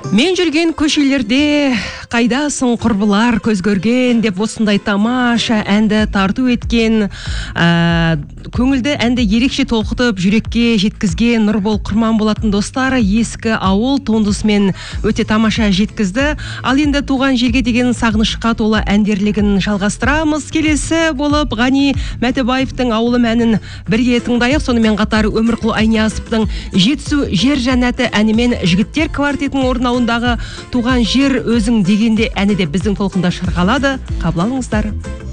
Мен жүрген көшелерде қайдасың құрбылар көз көрген деп осындай тамаша әнді тарту еткен, көңілді әнді ерекше толқытып жүрекке жеткізген Нұрбол Құрман болатын достары ескі ауыл туындысымен өте тамаша жеткізді. Ал енді туған жерге деген сағынышқа толы әндерлігін жалғастырамыз. Келесі болып Ғани Мәтібаевтың ауылым әнін бірге тыңдайық. Сонымен қатар Өмірқұл Айниязовтың Жетісу жер жәннаты әнімен жігіттер квартетінің орындауындағы туған жер өзің дегенде әні де біздің толқында шырқалады. Қабыл алыңыздар.